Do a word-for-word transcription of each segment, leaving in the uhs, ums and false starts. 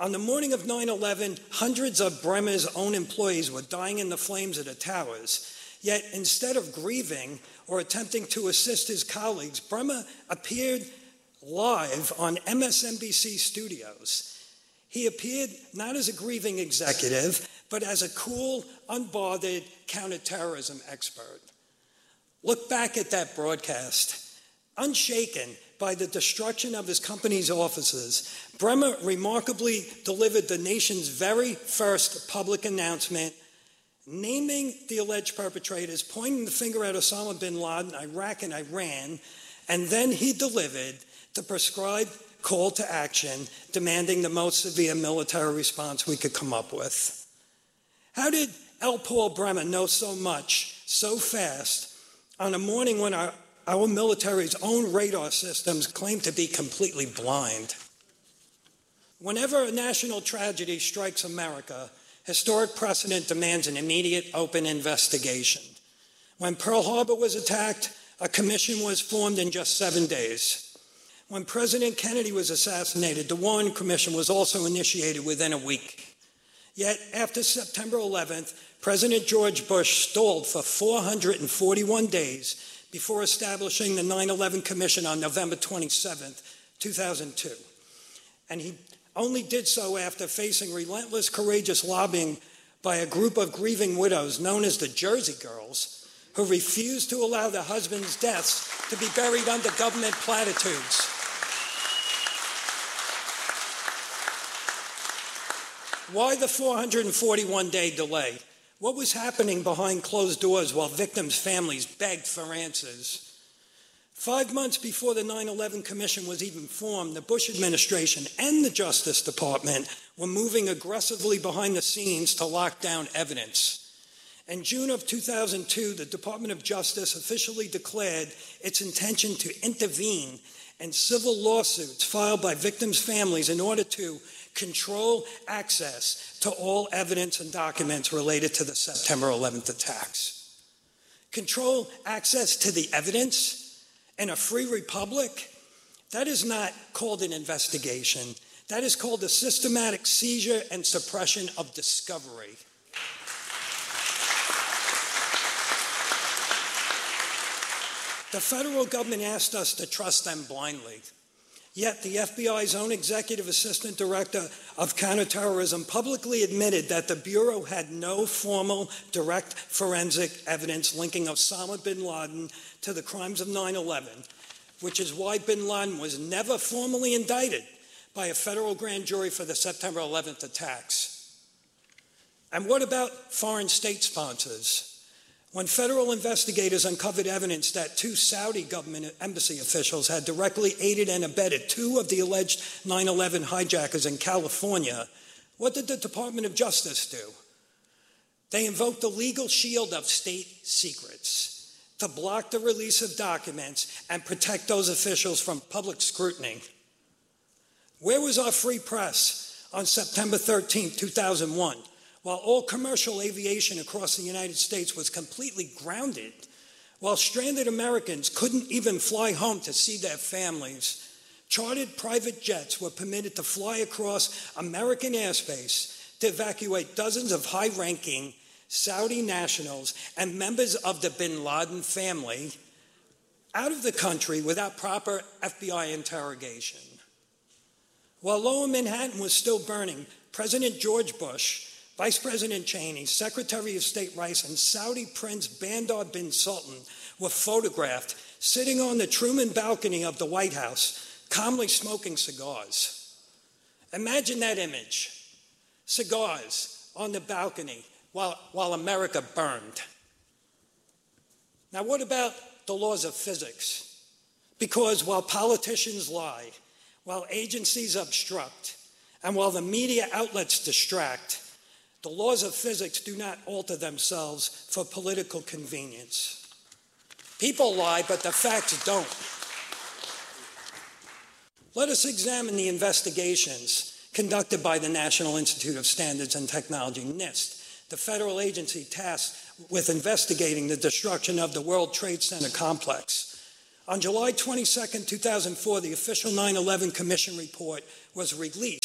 On the morning of nine eleven, hundreds of Bremer's own employees were dying in the flames of the towers. Yet instead of grieving or attempting to assist his colleagues, Bremer appeared live on M S N B C Studios. He appeared not as a grieving executive, but as a cool, unbothered counterterrorism expert. Look back at that broadcast. Unshaken by the destruction of his company's offices, Bremer remarkably delivered the nation's very first public announcement naming the alleged perpetrators, pointing the finger at Osama bin Laden, Iraq, and Iran, and then he delivered the prescribed call to action demanding the most severe military response we could come up with. How did L. Paul Bremer know so much so fast on a morning when our, our military's own radar systems claim to be completely blind? Whenever a national tragedy strikes America, historic precedent demands an immediate, open investigation. When Pearl Harbor was attacked, a commission was formed in just seven days. When President Kennedy was assassinated, the Warren Commission was also initiated within a week. Yet, after September eleventh, President George Bush stalled for four hundred forty-one days before establishing the nine eleven Commission on November twenty-seventh, two thousand two. And he only did so after facing relentless, courageous lobbying by a group of grieving widows known as the Jersey Girls, who refused to allow their husbands' deaths to be buried under government platitudes. Why the four hundred forty-one day delay? What was happening behind closed doors while victims' families begged for answers? Five months before the nine eleven Commission was even formed, the Bush administration and the Justice Department were moving aggressively behind the scenes to lock down evidence. In June of two thousand two, the Department of Justice officially declared its intention to intervene in civil lawsuits filed by victims' families in order to control access to all evidence and documents related to the September eleventh attacks. Control access to the evidence in a free republic? That is not called an investigation. That is called a systematic seizure and suppression of discovery. The federal government asked us to trust them blindly. Yet the F B I's own Executive Assistant Director of Counterterrorism publicly admitted that the Bureau had no formal direct forensic evidence linking Osama bin Laden to the crimes of nine eleven, which is why bin Laden was never formally indicted by a federal grand jury for the September eleventh attacks. And what about foreign state sponsors? When federal investigators uncovered evidence that two Saudi government embassy officials had directly aided and abetted two of the alleged nine eleven hijackers in California, what did the Department of Justice do? They invoked the legal shield of state secrets to block the release of documents and protect those officials from public scrutiny. Where was our free press on September thirteenth, two thousand one? While all commercial aviation across the United States was completely grounded, while stranded Americans couldn't even fly home to see their families, chartered private jets were permitted to fly across American airspace to evacuate dozens of high-ranking Saudi nationals and members of the bin Laden family out of the country without proper F B I interrogation. While Lower Manhattan was still burning, President George Bush, Vice President Cheney, Secretary of State Rice, and Saudi Prince Bandar bin Sultan were photographed sitting on the Truman balcony of the White House, calmly smoking cigars. Imagine that image. Cigars on the balcony while, while America burned. Now, what about the laws of physics? Because while politicians lie, while agencies obstruct, and while the media outlets distract, the laws of physics do not alter themselves for political convenience. People lie, but the facts don't. Let us examine the investigations conducted by the National Institute of Standards and Technology, NIST, the federal agency tasked with investigating the destruction of the World Trade Center complex. On July twenty-second, two thousand four, the official nine eleven Commission report was released,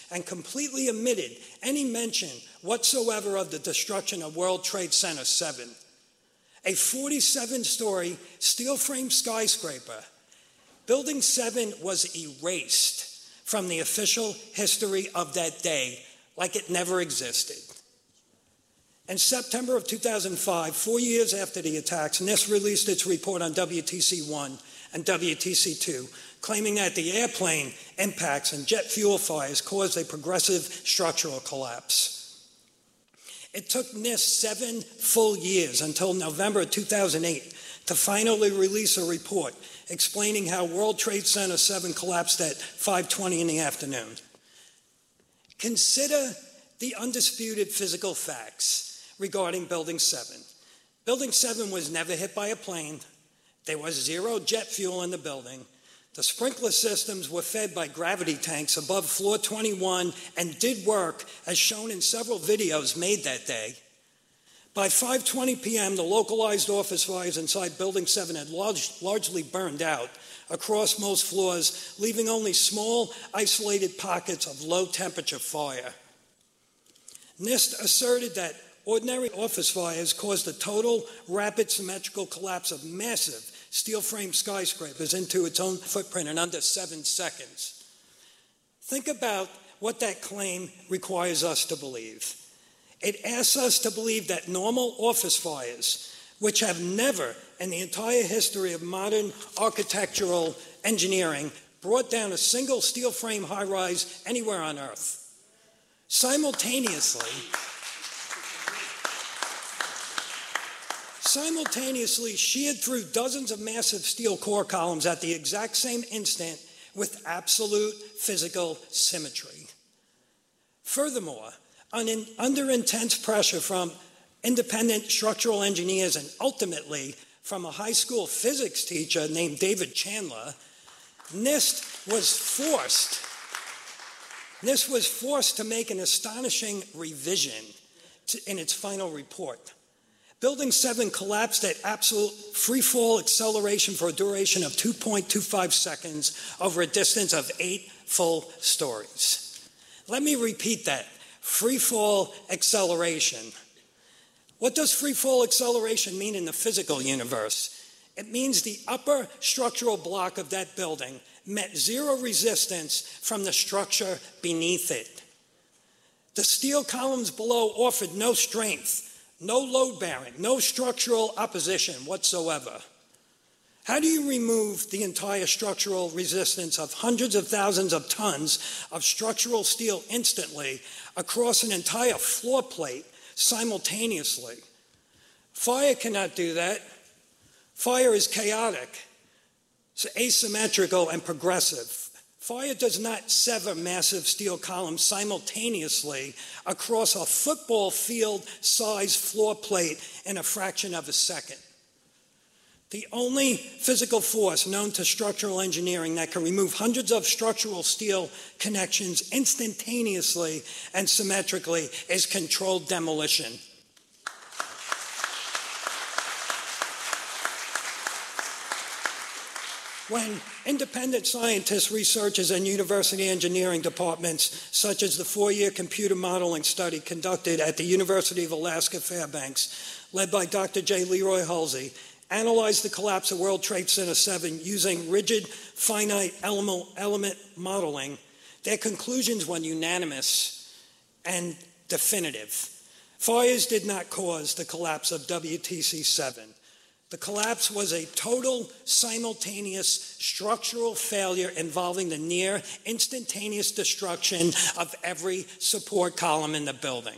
and completely omitted any mention whatsoever of the destruction of World Trade Center seven, a forty-seven story steel frame skyscraper. Building seven was erased from the official history of that day like it never existed. In September of two thousand five, four years after the attacks, NIST released its report on W T C one and W T C two, claiming that the airplane impacts and jet fuel fires caused a progressive structural collapse. It took NIST seven full years until November two thousand eight to finally release a report explaining how World Trade Center seven collapsed at five twenty in the afternoon. Consider the undisputed physical facts regarding Building seven. Building seven was never hit by a plane. There was zero jet fuel in the building. The sprinkler systems were fed by gravity tanks above floor twenty-one and did work, as shown in several videos made that day. By five twenty p m, the localized office fires inside Building seven had large, largely burned out across most floors, leaving only small, isolated pockets of low-temperature fire. NIST asserted that ordinary office fires caused a total, rapid, symmetrical collapse of massive steel-frame skyscrapers into its own footprint in under seven seconds. Think about what that claim requires us to believe. It asks us to believe that normal office fires, which have never in the entire history of modern architectural engineering brought down a single steel frame high-rise anywhere on Earth. Simultaneously, simultaneously sheared through dozens of massive steel core columns at the exact same instant with absolute physical symmetry. Furthermore, under intense pressure from independent structural engineers and ultimately from a high school physics teacher named David Chandler, NIST was forced, NIST was forced to make an astonishing revision to, in its final report. Building seven collapsed at absolute free-fall acceleration for a duration of two point two five seconds over a distance of eight full stories. Let me repeat that. Free-fall acceleration. What does free-fall acceleration mean in the physical universe? It means the upper structural block of that building met zero resistance from the structure beneath it. The steel columns below offered no strength, no load-bearing, no structural opposition whatsoever. How do you remove the entire structural resistance of hundreds of thousands of tons of structural steel instantly across an entire floor plate simultaneously? Fire cannot do that. Fire is chaotic, it's asymmetrical and progressive. Fire does not sever massive steel columns simultaneously across a football field-sized floor plate in a fraction of a second. The only physical force known to structural engineering that can remove hundreds of structural steel connections instantaneously and symmetrically is controlled demolition. When independent scientists, researchers, and university engineering departments, such as the four-year computer modeling study conducted at the University of Alaska Fairbanks, led by Doctor J. Leroy Hulsey, analyzed the collapse of World Trade Center seven using rigid finite element modeling, their conclusions were unanimous and definitive. Fires did not cause the collapse of W T C seven. The collapse was a total, simultaneous structural failure involving the near instantaneous destruction of every support column in the building.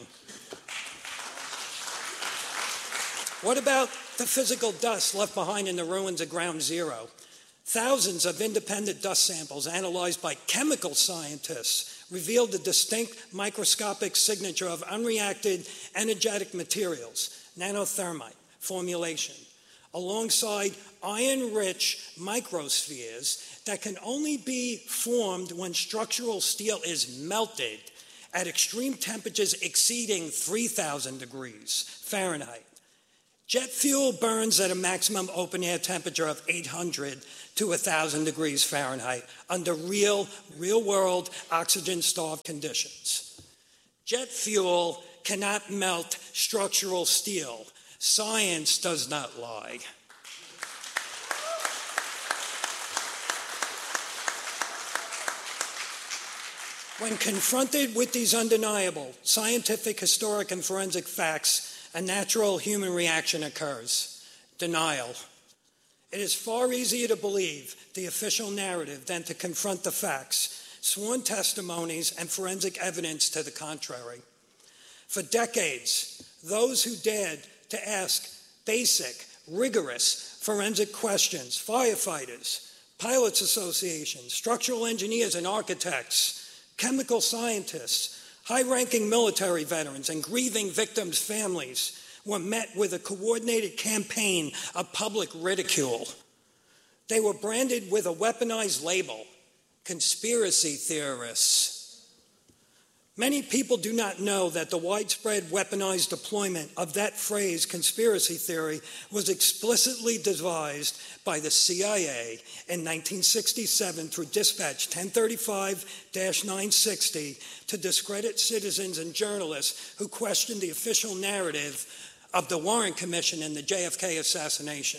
What about the physical dust left behind in the ruins of Ground Zero? Thousands of independent dust samples analyzed by chemical scientists revealed the distinct microscopic signature of unreacted energetic materials, nanothermite formulation, alongside iron-rich microspheres that can only be formed when structural steel is melted at extreme temperatures exceeding three thousand degrees Fahrenheit. Jet fuel burns at a maximum open air temperature of eight hundred to one thousand degrees Fahrenheit under real, real-world oxygen-starved conditions. Jet fuel cannot melt structural steel. Science does not lie. When confronted with these undeniable scientific, historic, and forensic facts, a natural human reaction occurs: denial. It is far easier to believe the official narrative than to confront the facts, sworn testimonies, and forensic evidence to the contrary. For decades, those who dared to ask basic, rigorous forensic questions, firefighters, pilots associations, structural engineers and architects, chemical scientists, high-ranking military veterans, and grieving victims' families were met with a coordinated campaign of public ridicule. They were branded with a weaponized label: conspiracy theorists. Many people do not know that the widespread weaponized deployment of that phrase, conspiracy theory, was explicitly devised by the C I A in nineteen sixty-seven through Dispatch ten thirty-five dash nine sixty to discredit citizens and journalists who questioned the official narrative of the Warren Commission and the J F K assassination.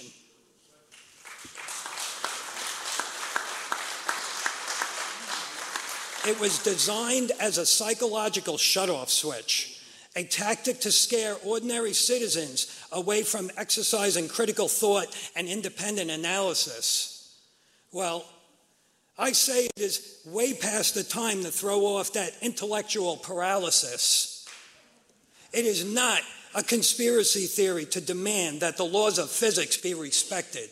It was designed as a psychological shutoff switch, a tactic to scare ordinary citizens away from exercising critical thought and independent analysis. Well, I say it is way past the time to throw off that intellectual paralysis. It is not a conspiracy theory to demand that the laws of physics be respected.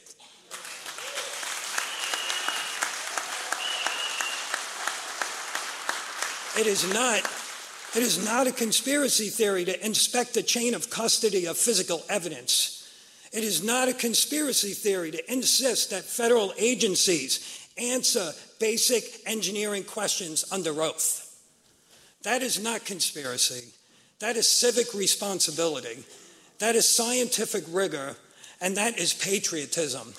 It is not, it is not a conspiracy theory to inspect the chain of custody of physical evidence. It is not a conspiracy theory to insist that federal agencies answer basic engineering questions under oath. That is not conspiracy. That is civic responsibility. That is scientific rigor, and that is patriotism.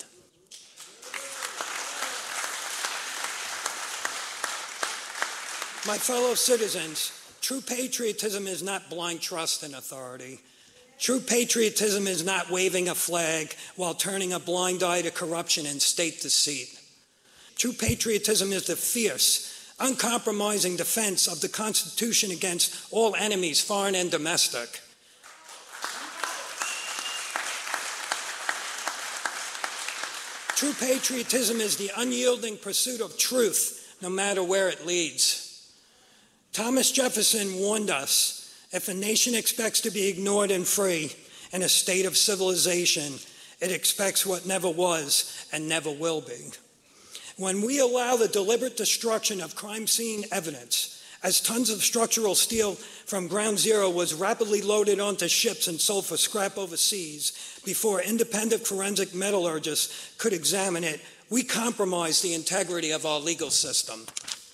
My fellow citizens, true patriotism is not blind trust in authority. True patriotism is not waving a flag while turning a blind eye to corruption and state deceit. True patriotism is the fierce, uncompromising defense of the Constitution against all enemies, foreign and domestic. True patriotism is the unyielding pursuit of truth, no matter where it leads. Thomas Jefferson warned us, if a nation expects to be ignored and free in a state of civilization, it expects what never was and never will be. When we allow the deliberate destruction of crime scene evidence, as tons of structural steel from Ground Zero was rapidly loaded onto ships and sold for scrap overseas before independent forensic metallurgists could examine it, we compromise the integrity of our legal system.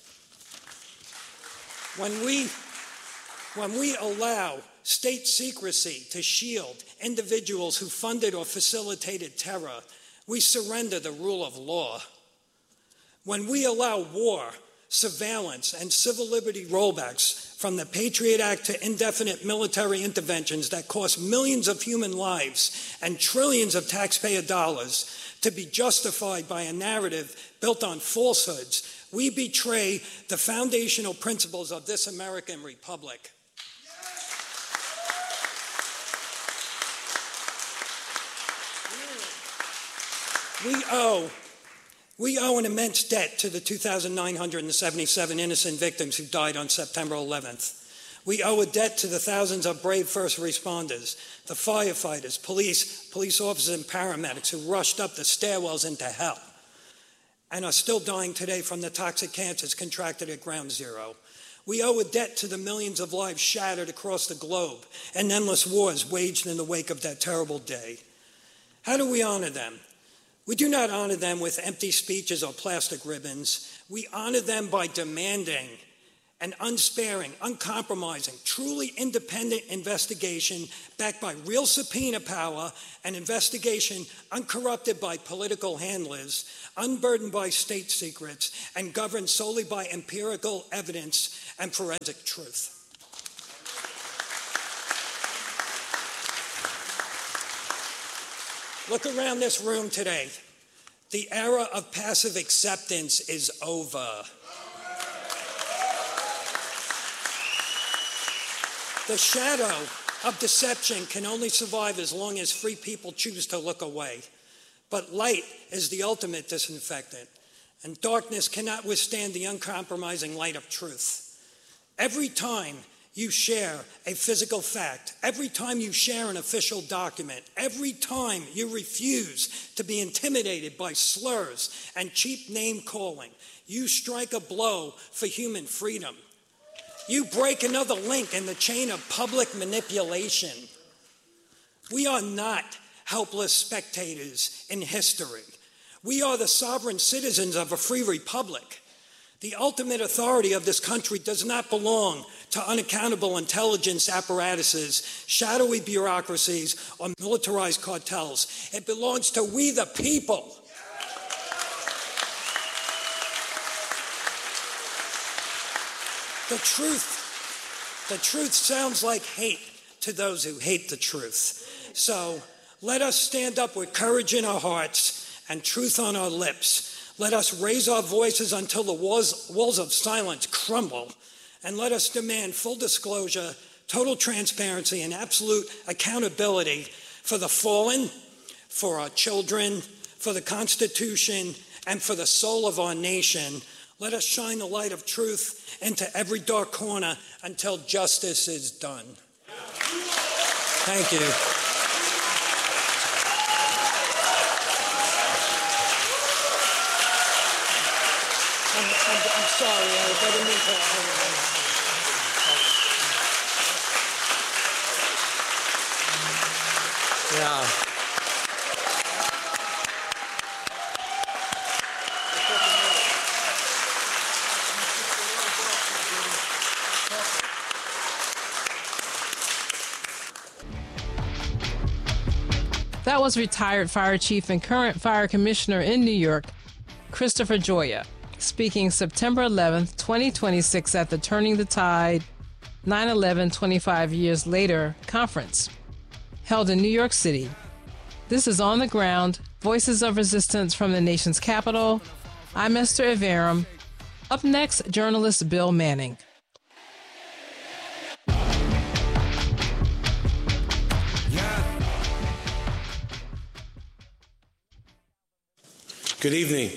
When we, when we allow state secrecy to shield individuals who funded or facilitated terror, we surrender the rule of law. When we allow war, surveillance, and civil liberty rollbacks from the Patriot Act to indefinite military interventions that cost millions of human lives and trillions of taxpayer dollars to be justified by a narrative built on falsehoods, we betray the foundational principles of this American republic. We owe, we owe an immense debt to the two thousand nine hundred seventy-seven innocent victims who died on September eleventh. We owe a debt to the thousands of brave first responders, the firefighters, police, police officers, and paramedics who rushed up the stairwells into hell and are still dying today from the toxic cancers contracted at Ground Zero. We owe a debt to the millions of lives shattered across the globe and endless wars waged in the wake of that terrible day. How do we honor them? We do not honor them with empty speeches or plastic ribbons. We honor them by demanding an unsparing, uncompromising, truly independent investigation backed by real subpoena power, an investigation uncorrupted by political handlers, unburdened by state secrets, and governed solely by empirical evidence and forensic truth. Look around this room today. The era of passive acceptance is over. The shadow of deception can only survive as long as free people choose to look away. But light is the ultimate disinfectant, and darkness cannot withstand the uncompromising light of truth. Every time you share a physical fact, every time you share an official document, every time you refuse to be intimidated by slurs and cheap name-calling, you strike a blow for human freedom. You break another link in the chain of public manipulation. We are not helpless spectators in history. We are the sovereign citizens of a free republic. The ultimate authority of this country does not belong to unaccountable intelligence apparatuses, shadowy bureaucracies, or militarized cartels. It belongs to we the people. The truth, the truth sounds like hate to those who hate the truth. So let us stand up with courage in our hearts and truth on our lips. Let us raise our voices until the walls, walls of silence crumble. And let us demand full disclosure, total transparency, and absolute accountability for the fallen, for our children, for the Constitution, and for the soul of our nation. Let us shine the light of truth into every dark corner until justice is done. Thank you. I'm, I'm, I'm sorry, I didn't mean to. Yeah. That was retired fire chief and current fire commissioner in New York, Christopher Gioia, speaking September eleventh, twenty twenty-six at the Turning the Tide nine eleven twenty-five Years Later conference, held in New York City. This is On the Ground, Voices of Resistance from the nation's capital. I'm Esther Iverem. Up next, journalist Bill Manning. Good evening.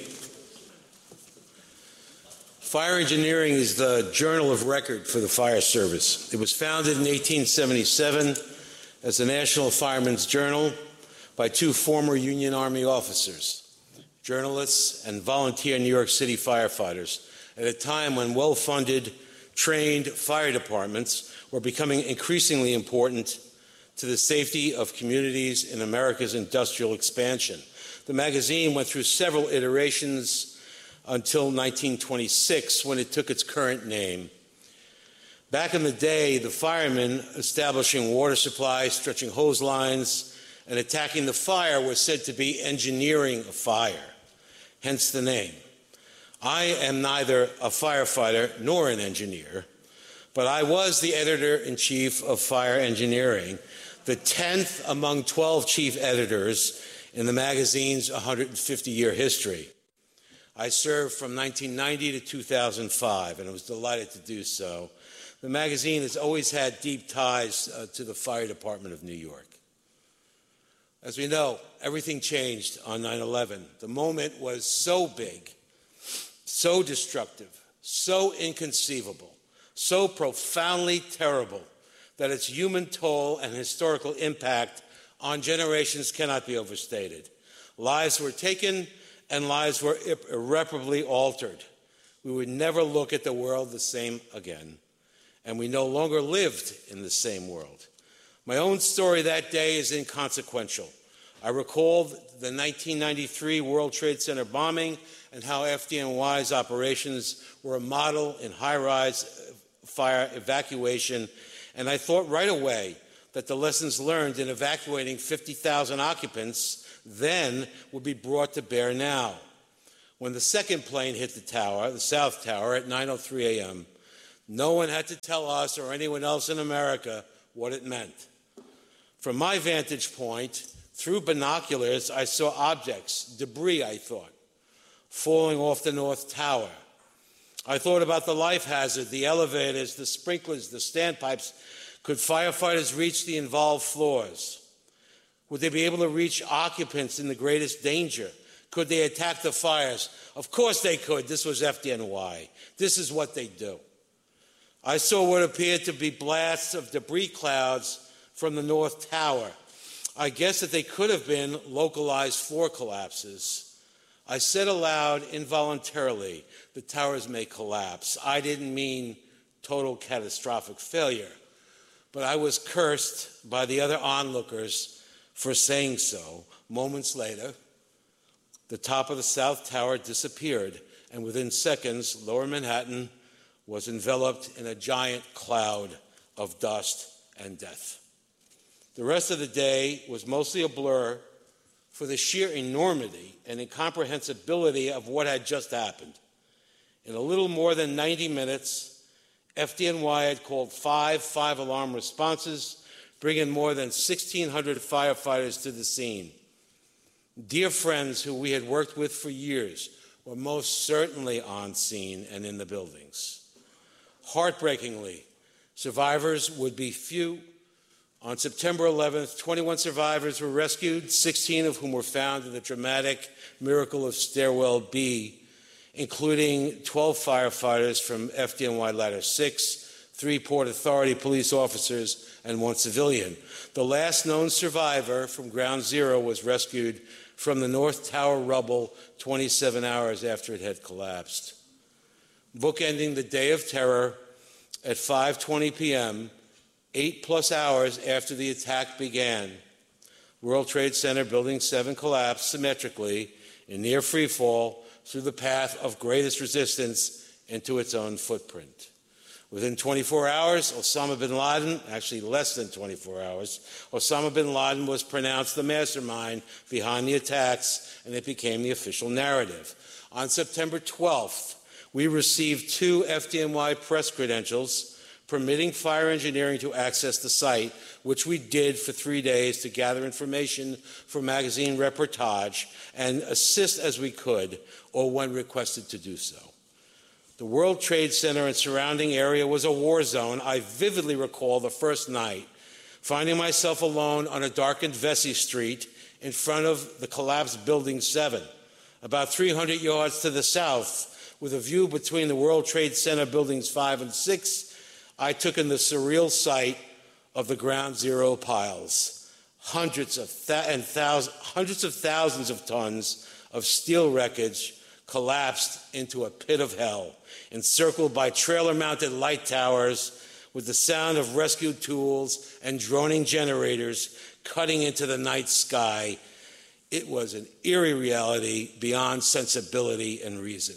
Fire Engineering is the journal of record for the fire service. It was founded in eighteen seventy-seven as the National Firemen's Journal by two former Union Army officers, journalists, and volunteer New York City firefighters at a time when well-funded, trained fire departments were becoming increasingly important to the safety of communities in America's industrial expansion. The magazine went through several iterations until nineteen twenty-six, when it took its current name. Back in the day, the firemen establishing water supplies, stretching hose lines, and attacking the fire was said to be engineering a fire, hence the name. I am neither a firefighter nor an engineer, but I was the editor-in-chief of Fire Engineering, the tenth among twelve chief editors in the magazine's one hundred fifty year history. I served from nineteen ninety to two thousand five, and I was delighted to do so. The magazine has always had deep ties uh, to the Fire Department of New York. As we know, everything changed on nine eleven. The moment was so big, so destructive, so inconceivable, so profoundly terrible that its human toll and historical impact on generations cannot be overstated. Lives were taken and lives were irreparably altered. We would never look at the world the same again, and we no longer lived in the same world. My own story that day is inconsequential. I recalled the nineteen ninety-three World Trade Center bombing and how F D N Y's operations were a model in high-rise fire evacuation, and I thought right away that the lessons learned in evacuating fifty thousand occupants then would be brought to bear now. When the second plane hit the tower, the South Tower, at nine oh three a m, no one had to tell us or anyone else in America what it meant. From my vantage point, through binoculars, I saw objects, debris, I thought, falling off the North Tower. I thought about the life hazard, the elevators, the sprinklers, the standpipes. Could firefighters reach the involved floors? Would they be able to reach occupants in the greatest danger? Could they attack the fires? Of course they could. This was F D N Y. This is what they do. I saw what appeared to be blasts of debris clouds from the North Tower. I guess that they could have been localized floor collapses. I said aloud involuntarily, the towers may collapse. I didn't mean total catastrophic failure, but I was cursed by the other onlookers for saying so. Moments later, the top of the South Tower disappeared, and within seconds, Lower Manhattan was enveloped in a giant cloud of dust and death. The rest of the day was mostly a blur for the sheer enormity and incomprehensibility of what had just happened. In a little more than ninety minutes, F D N Y had called five five-alarm responses, bringing more than sixteen hundred firefighters to the scene. Dear friends who we had worked with for years were most certainly on scene and in the buildings. Heartbreakingly, survivors would be few. On September eleventh, twenty-one survivors were rescued, sixteen of whom were found in the dramatic miracle of Stairwell B, including twelve firefighters from F D N Y Ladder six, three Port Authority police officers, and one civilian. The last known survivor from Ground Zero was rescued from the North Tower rubble twenty-seven hours after it had collapsed. Bookending the day of terror at five twenty p m, eight plus hours after the attack began, World Trade Center Building seven collapsed symmetrically in near free fall through the path of greatest resistance into its own footprint. Within twenty-four hours, Osama bin Laden, actually less than twenty-four hours, Osama bin Laden was pronounced the mastermind behind the attacks, and it became the official narrative. On September twelfth, we received two F D N Y press credentials permitting fire engineering to access the site, which we did for three days to gather information for magazine reportage and assist as we could, or when requested to do so. The World Trade Center and surrounding area was a war zone. I vividly recall the first night, finding myself alone on a darkened Vesey Street in front of the collapsed Building seven, about three hundred yards to the south, with a view between the World Trade Center Buildings five and six. I took in the surreal sight of the Ground Zero piles, hundreds of, th- and thousands, hundreds of thousands of tons of steel wreckage collapsed into a pit of hell, encircled by trailer-mounted light towers with the sound of rescue tools and droning generators cutting into the night sky. It was an eerie reality beyond sensibility and reason.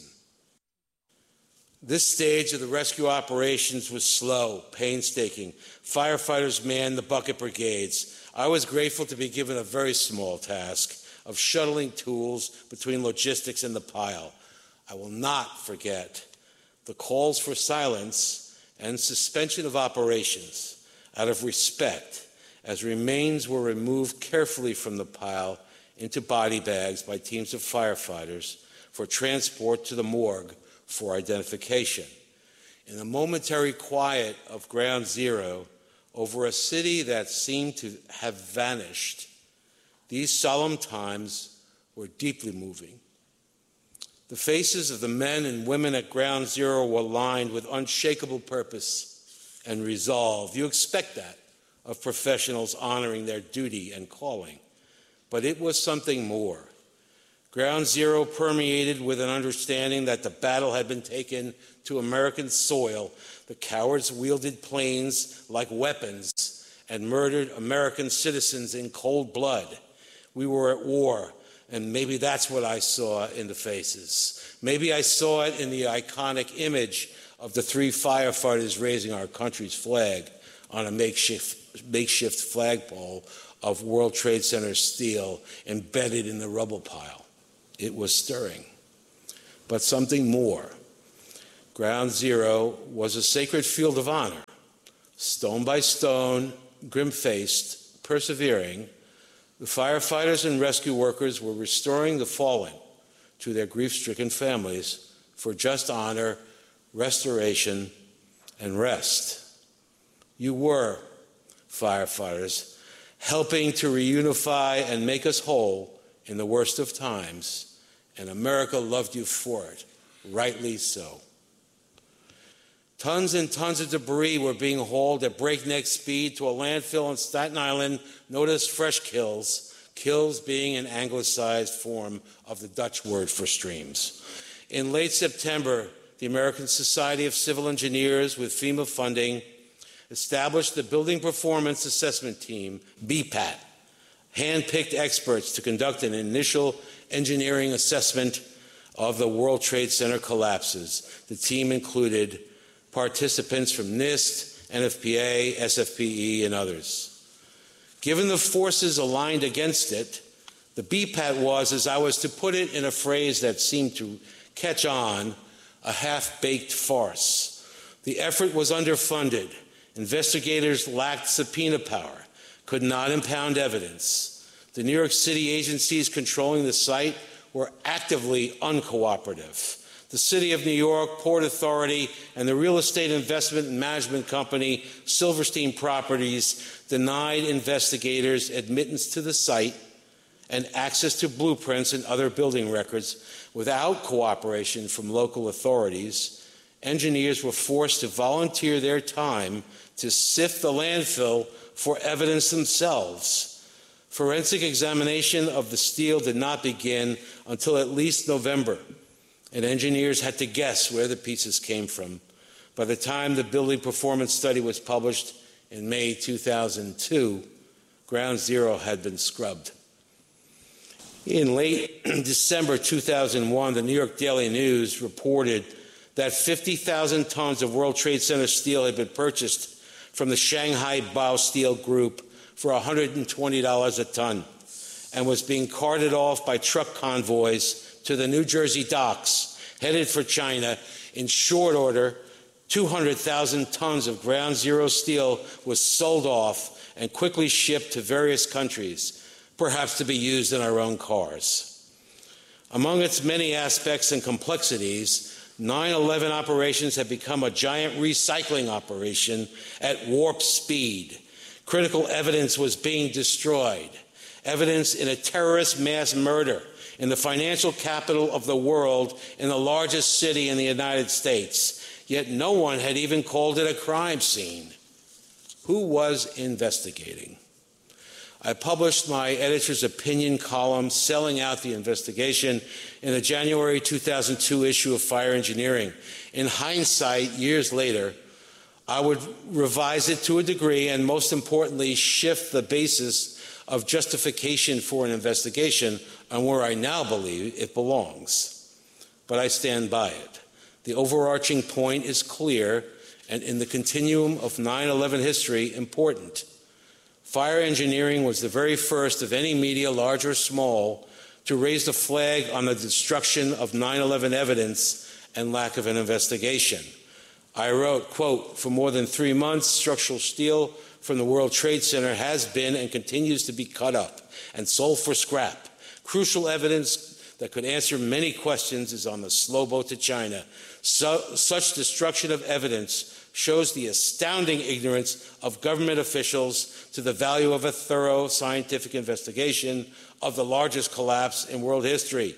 This stage of the rescue operations was slow, painstaking. Firefighters manned the bucket brigades. I was grateful to be given a very small task of shuttling tools between logistics and the pile. I will not forget the calls for silence and suspension of operations out of respect, as remains were removed carefully from the pile into body bags by teams of firefighters for transport to the morgue for identification. In the momentary quiet of Ground Zero over a city that seemed to have vanished, these solemn times were deeply moving. The faces of the men and women at Ground Zero were lined with unshakable purpose and resolve. You expect that of professionals honoring their duty and calling, but it was something more. Ground Zero permeated with an understanding that the battle had been taken to American soil. The cowards wielded planes like weapons and murdered American citizens in cold blood. We were at war, and maybe that's what I saw in the faces. Maybe I saw it in the iconic image of the three firefighters raising our country's flag on a makeshift, makeshift flagpole of World Trade Center steel embedded in the rubble pile. It was stirring. But something more. Ground Zero was a sacred field of honor. Stone by stone, grim-faced, persevering, the firefighters and rescue workers were restoring the fallen to their grief-stricken families for just honor, restoration, and rest. You were, firefighters, helping to reunify and make us whole in the worst of times, and America loved you for it, rightly so. Tons and tons of debris were being hauled at breakneck speed to a landfill in Staten Island known as Fresh Kills, Kills being an anglicized form of the Dutch word for streams. In late September, the American Society of Civil Engineers, with FEMA funding, established the Building Performance Assessment Team, B PAT, hand-picked experts to conduct an initial engineering assessment of the World Trade Center collapses. The team included participants from NIST, N F P A, S F P E, and others. Given the forces aligned against it, the B PAT was, as I was to put it in a phrase that seemed to catch on, a half-baked farce. The effort was underfunded. Investigators lacked subpoena power, could not impound evidence. The New York City agencies controlling the site were actively uncooperative. The City of New York, Port Authority, and the real estate investment and management company, Silverstein Properties, denied investigators admittance to the site and access to blueprints and other building records without cooperation from local authorities. Engineers were forced to volunteer their time to sift the landfill for evidence themselves. Forensic examination of the steel did not begin until at least November, and engineers had to guess where the pieces came from. By the time the building performance study was published in May two thousand two, Ground Zero had been scrubbed. In late December two thousand one, the New York Daily News reported that fifty thousand tons of World Trade Center steel had been purchased from the Shanghai Bao Steel Group for one hundred twenty dollars a ton and was being carted off by truck convoys to the New Jersey docks, headed for China. In short order, two hundred thousand tons of Ground Zero steel was sold off and quickly shipped to various countries, perhaps to be used in our own cars. Among its many aspects and complexities, nine eleven operations have become a giant recycling operation at warp speed. Critical evidence was being destroyed. Evidence in a terrorist mass murder in the financial capital of the world, in the largest city in the United States. Yet no one had even called it a crime scene. Who was investigating? I published my editor's opinion column selling out the investigation in the January two thousand two issue of Fire Engineering. In hindsight, years later, I would revise it to a degree and, most importantly, shift the basis of justification for an investigation on where I now believe it belongs. But I stand by it. The overarching point is clear and, in the continuum of nine eleven history, important. Fire engineering was the very first of any media, large or small, to raise the flag on the destruction of nine eleven evidence and lack of an investigation. I wrote, quote, "For more than three months, structural steel from the World Trade Center has been and continues to be cut up and sold for scrap. Crucial evidence that could answer many questions is on the slow boat to China. So, such destruction of evidence shows the astounding ignorance of government officials to the value of a thorough scientific investigation of the largest collapse in world history."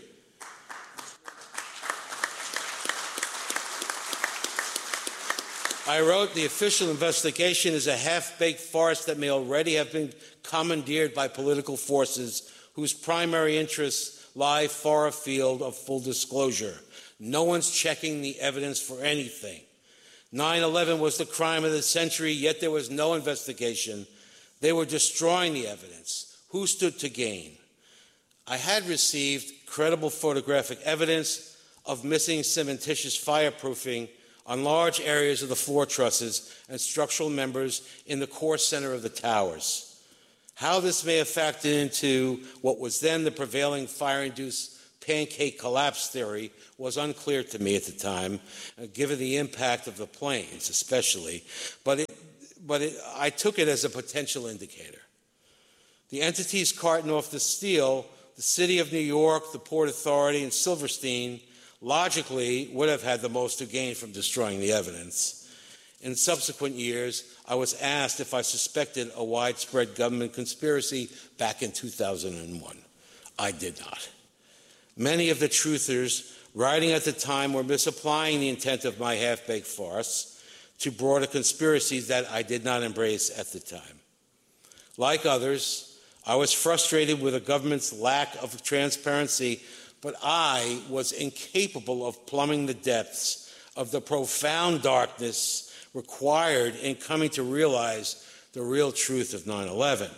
I wrote, "The official investigation is a half-baked farce that may already have been commandeered by political forces whose primary interests lie far afield of full disclosure. No one's checking the evidence for anything. nine eleven was the crime of the century, yet there was no investigation. They were destroying the evidence. Who stood to gain? I had received credible photographic evidence of missing cementitious fireproofing on large areas of the floor trusses and structural members in the core center of the towers. How this may have factored into what was then the prevailing fire-induced pancake collapse theory was unclear to me at the time, uh, given the impact of the planes especially, but, it, but it, I took it as a potential indicator. The entities carting off the steel, the City of New York, the Port Authority, and Silverstein, logically would have had the most to gain from destroying the evidence. In subsequent years, I was asked if I suspected a widespread government conspiracy back in two thousand one. I did not. Many of the truthers writing at the time were misapplying the intent of my half-baked farce to broader conspiracies that I did not embrace at the time. Like others, I was frustrated with the government's lack of transparency, but I was incapable of plumbing the depths of the profound darkness required in coming to realize the real truth of nine eleven.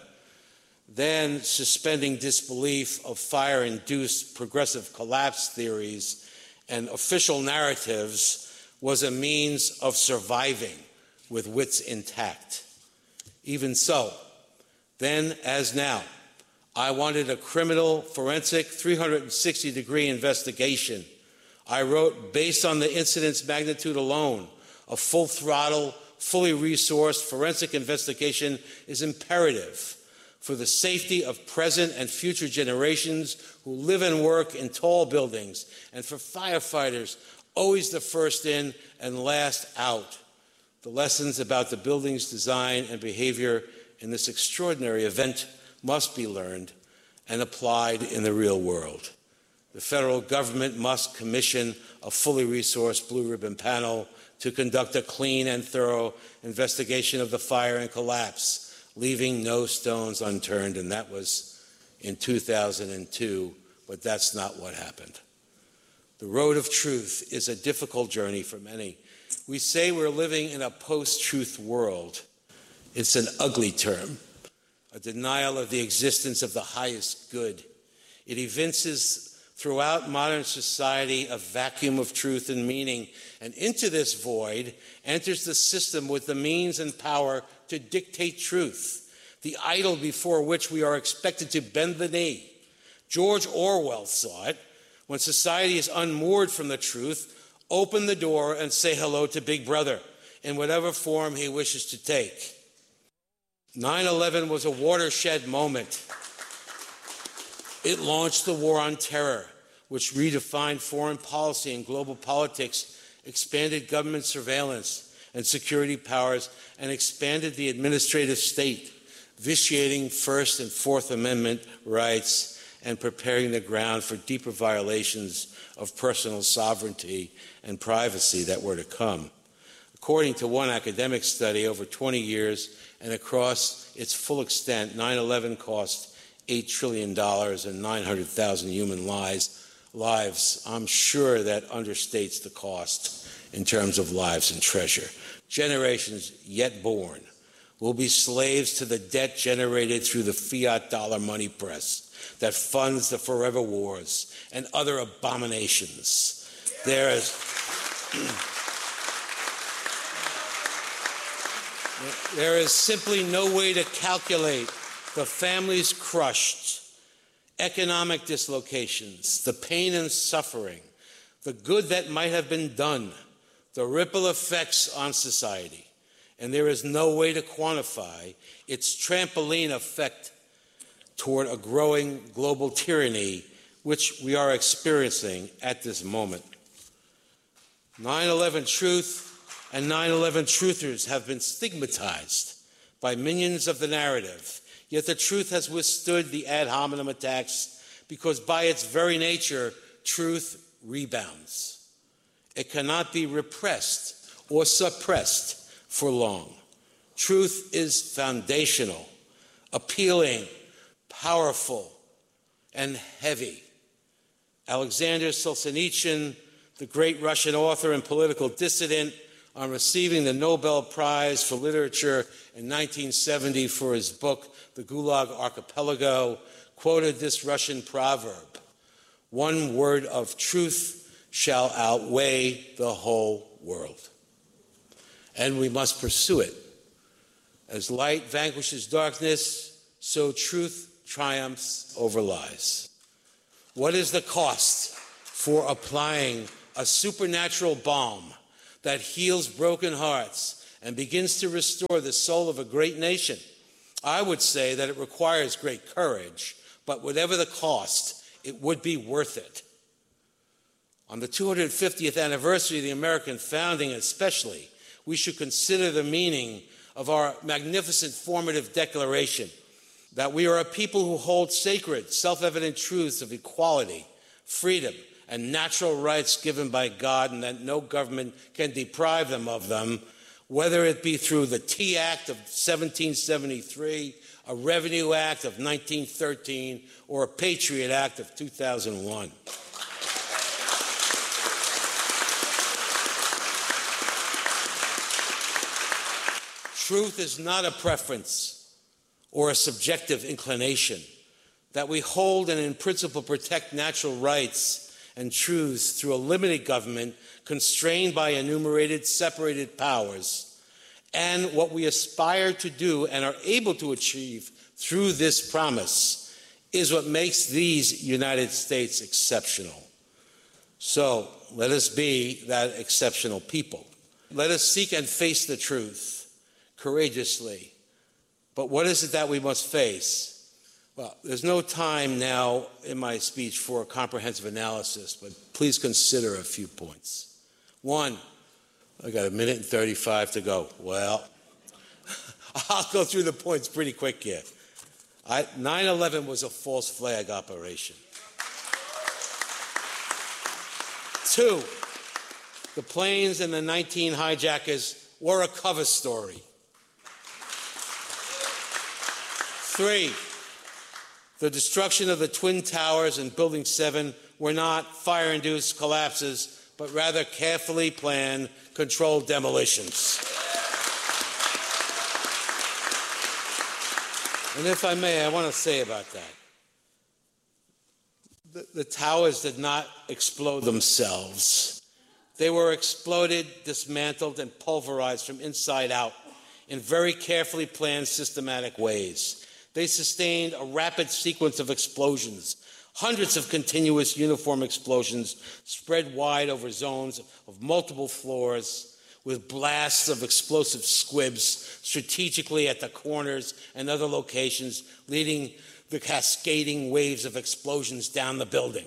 Then suspending disbelief of fire-induced progressive collapse theories and official narratives was a means of surviving with wits intact. Even so, then as now, I wanted a criminal forensic three hundred sixty degree investigation. I wrote, based on the incident's magnitude alone, a full-throttle, fully resourced forensic investigation is imperative for the safety of present and future generations who live and work in tall buildings, and for firefighters, always the first in and last out. The lessons about the building's design and behavior in this extraordinary event must be learned and applied in the real world. The federal government must commission a fully resourced blue ribbon panel to conduct a clean and thorough investigation of the fire and collapse, leaving no stones unturned, and that was in two thousand two, but that's not what happened. The road of truth is a difficult journey for many. We say we're living in a post-truth world. It's an ugly term, a denial of the existence of the highest good. It evinces throughout modern society a vacuum of truth and meaning, and into this void enters the system with the means and power to dictate truth, the idol before which we are expected to bend the knee. George Orwell saw it. When society is unmoored from the truth, open the door and say hello to Big Brother in whatever form he wishes to take. nine eleven was a watershed moment. It launched the war on terror, which redefined foreign policy and global politics, expanded government surveillance and security powers, and expanded the administrative state, vitiating First and Fourth Amendment rights and preparing the ground for deeper violations of personal sovereignty and privacy that were to come. According to one academic study, over twenty years and across its full extent, nine eleven cost eight trillion dollars and nine hundred thousand human lives. lives. I'm sure that understates the cost in terms of lives and treasure. Generations yet born will be slaves to the debt generated through the fiat dollar money press that funds the forever wars and other abominations. There is, there is simply no way to calculate the families crushed, economic dislocations, the pain and suffering, the good that might have been done, the ripple effects on society. And there is no way to quantify its trampoline effect toward a growing global tyranny, which we are experiencing at this moment. nine eleven truth and nine eleven truthers have been stigmatized by minions of the narrative. Yet the truth has withstood the ad hominem attacks because by its very nature, truth rebounds. It cannot be repressed or suppressed for long. Truth is foundational, appealing, powerful, and heavy. Alexander Solzhenitsyn, the great Russian author and political dissident, on receiving the Nobel Prize for Literature in nineteen seventy for his book, The Gulag Archipelago, quoted this Russian proverb: "One word of truth shall outweigh the whole world." And we must pursue it. As light vanquishes darkness, so truth triumphs over lies. What is the cost for applying a supernatural balm that heals broken hearts and begins to restore the soul of a great nation? I would say that it requires great courage, but whatever the cost, it would be worth it. On the two hundred fiftieth anniversary of the American founding especially, we should consider the meaning of our magnificent formative declaration that we are a people who hold sacred, self-evident truths of equality, freedom, and natural rights given by God, and that no government can deprive them of them, whether it be through the Tea Act of seventeen seventy-three, a Revenue Act of nineteen thirteen, or a Patriot Act of two thousand one. Truth is not a preference or a subjective inclination. That we hold and in principle protect natural rights and truths through a limited government constrained by enumerated, separated powers, and what we aspire to do and are able to achieve through this promise is what makes these United States exceptional. So let us be that exceptional people. Let us seek and face the truth courageously. But what is it that we must face? Well, there's no time now in my speech for a comprehensive analysis, but please consider a few points. One, I got a minute and thirty-five to go. Well, I'll go through the points pretty quick here. nine eleven was a false flag operation. Two, the planes and the nineteen hijackers were a cover story. Three, the destruction of the Twin Towers and Building seven were not fire-induced collapses, but rather carefully planned, controlled demolitions. And if I may, I want to say about that. The, the towers did not explode themselves. They were exploded, dismantled, and pulverized from inside out in very carefully planned, systematic ways. They sustained a rapid sequence of explosions, hundreds of continuous uniform explosions spread wide over zones of multiple floors, with blasts of explosive squibs strategically at the corners and other locations, leading the cascading waves of explosions down the building.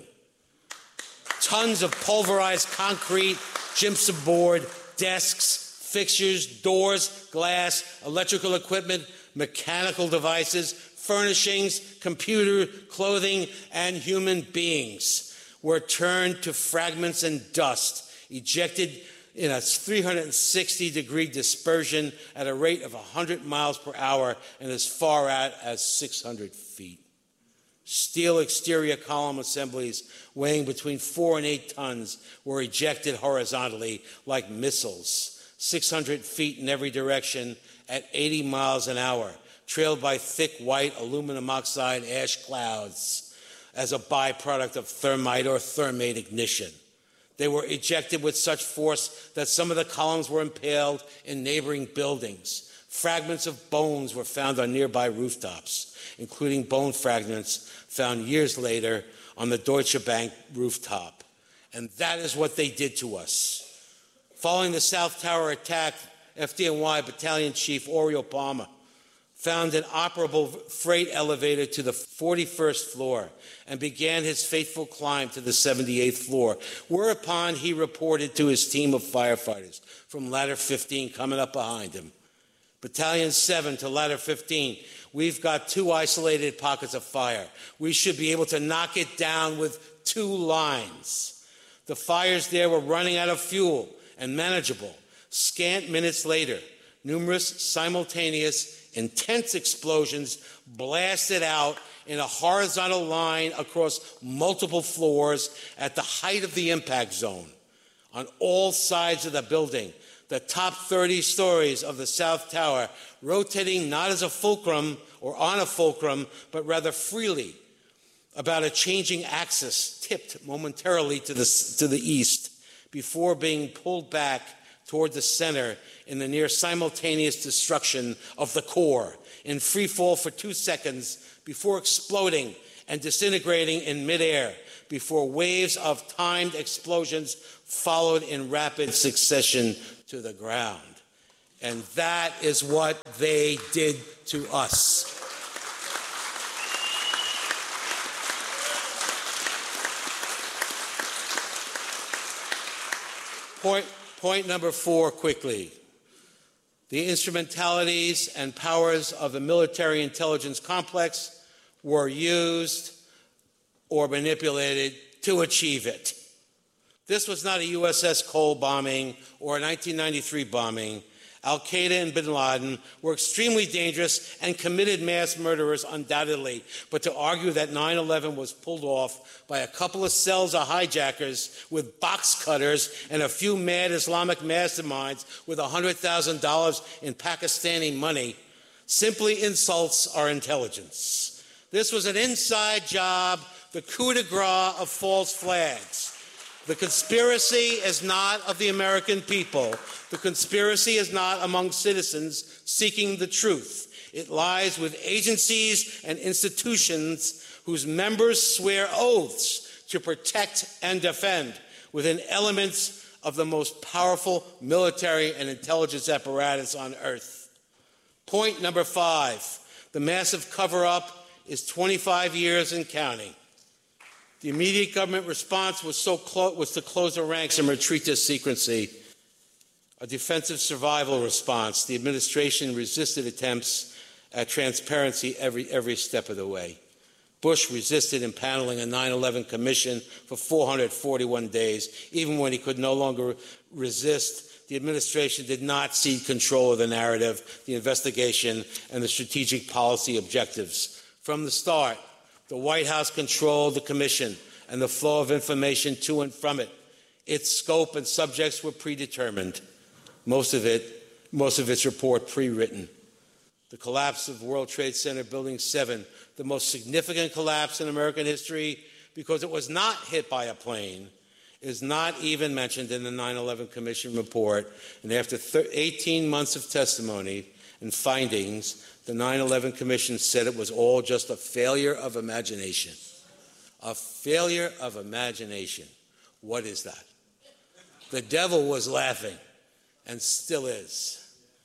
Tons of pulverized concrete, gypsum board, desks, fixtures, doors, glass, electrical equipment, mechanical devices, furnishings, computer, clothing, and human beings were turned to fragments and dust, ejected in a three hundred sixty degree dispersion at a rate of one hundred miles per hour and as far out as six hundred feet. Steel exterior column assemblies weighing between four and eight tons were ejected horizontally like missiles, six hundred feet in every direction at eighty miles an hour, trailed by thick white aluminum oxide ash clouds as a byproduct of thermite or thermate ignition. They were ejected with such force that some of the columns were impaled in neighboring buildings. Fragments of bones were found on nearby rooftops, including bone fragments found years later on the Deutsche Bank rooftop. And that is what they did to us. Following the South Tower attack, F D N Y Battalion Chief Oriel Palmer found an operable freight elevator to the forty-first floor and began his fateful climb to the seventy-eighth floor, whereupon he reported to his team of firefighters from Ladder fifteen coming up behind him. Battalion seven to Ladder fifteen, we've got two isolated pockets of fire. We should be able to knock it down with two lines. The fires there were running out of fuel and manageable. Scant minutes later, numerous simultaneous, intense explosions blasted out in a horizontal line across multiple floors at the height of the impact zone. On all sides of the building, the top thirty stories of the South Tower, rotating not as a fulcrum or on a fulcrum, but rather freely, about a changing axis tipped momentarily to the, to the east before being pulled back toward the center in the near simultaneous destruction of the core in free fall for two seconds before exploding and disintegrating in midair before waves of timed explosions followed in rapid succession to the ground. And that is what they did to us. Point, point number four, quickly. The instrumentalities and powers of the military intelligence complex were used or manipulated to achieve it. This was not a U S S Cole bombing or a nineteen ninety-three bombing. Al-Qaeda and bin Laden were extremely dangerous and committed mass murderers undoubtedly, but to argue that nine eleven was pulled off by a couple of cells of hijackers with box cutters and a few mad Islamic masterminds with one hundred thousand dollars in Pakistani money simply insults our intelligence. This was an inside job, the coup de grace of false flags. The conspiracy is not of the American people. The conspiracy is not among citizens seeking the truth. It lies with agencies and institutions whose members swear oaths to protect and defend within elements of the most powerful military and intelligence apparatus on earth. Point number five, the massive cover-up is twenty-five years and counting. The immediate government response was, so clo- was to close the ranks and retreat to secrecy. A defensive survival response. The administration resisted attempts at transparency every, every step of the way. Bush resisted impaneling a nine eleven commission for four hundred forty-one days. Even when he could no longer resist, the administration did not cede control of the narrative, the investigation, and the strategic policy objectives. From the start, the White House controlled the commission and the flow of information to and from it. Its scope and subjects were predetermined. Most of it, most of its report pre-written. The collapse of World Trade Center Building seven, the most significant collapse in American history because it was not hit by a plane, is not even mentioned in the nine eleven Commission report. And after eighteen months of testimony and findings, the nine eleven Commission said it was all just a failure of imagination. A failure of imagination. What is that? The devil was laughing and still is.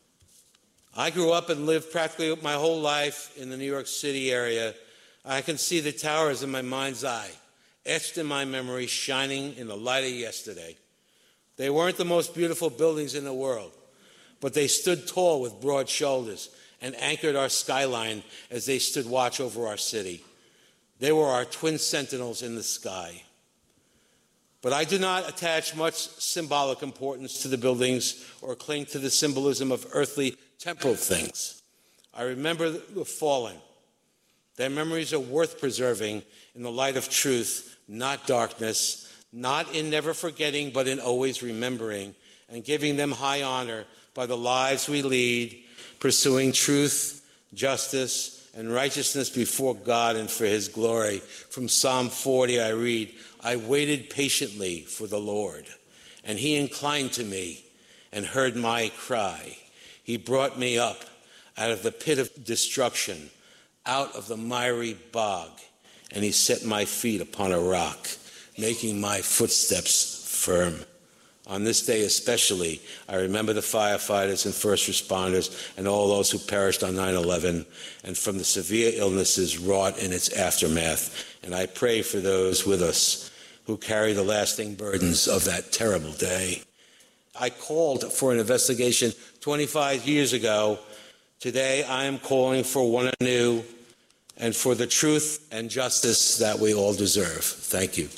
I grew up and lived practically my whole life in the New York City area. I can see the towers in my mind's eye, etched in my memory, shining in the light of yesterday. They weren't the most beautiful buildings in the world, but they stood tall with broad shoulders and anchored our skyline as they stood watch over our city. They were our twin sentinels in the sky. But I do not attach much symbolic importance to the buildings or cling to the symbolism of earthly, temporal things. I remember the fallen. Their memories are worth preserving in the light of truth, not darkness, not in never forgetting, but in always remembering, and giving them high honor by the lives we lead, pursuing truth, justice, and righteousness before God and for his glory. From Psalm forty, I read, I waited patiently for the Lord, and he inclined to me and heard my cry. He brought me up out of the pit of destruction, out of the miry bog, and he set my feet upon a rock, making my footsteps firm. On this day especially, I remember the firefighters and first responders and all those who perished on nine eleven and from the severe illnesses wrought in its aftermath. And I pray for those with us who carry the lasting burdens of that terrible day. I called for an investigation twenty-five years ago. Today, I am calling for one anew and for the truth and justice that we all deserve. Thank you.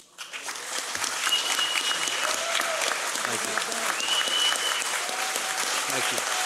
Thank you. Thank you.